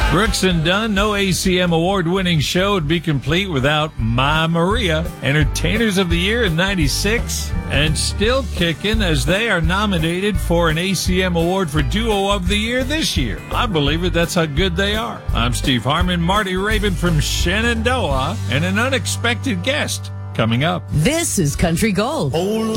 Brooks and Dunn, no ACM award-winning show would be complete without My Maria, Entertainers of the Year in 96, and still kicking as they are nominated for an ACM award for Duo of the Year this year. I believe it, that's how good they are. I'm Steve Harmon, Marty Raven from Shenandoah, and an unexpected guest coming up. This is Country Gold.